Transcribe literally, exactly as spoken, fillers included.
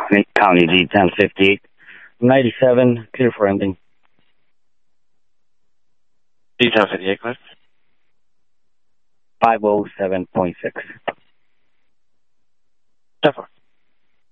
County Z ten fifty-eight. ninety-seven, clear for ending. Z ten fifty-eight, clear. five oh seven point six. ten four.